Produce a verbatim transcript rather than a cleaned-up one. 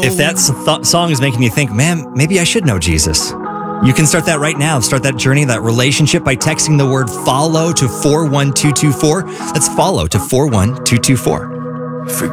If that th- song is making you think, man, maybe I should know Jesus, you can start that right now. Start that journey, that relationship by texting the word follow to four one two two four. That's follow to four one two two four. Forgive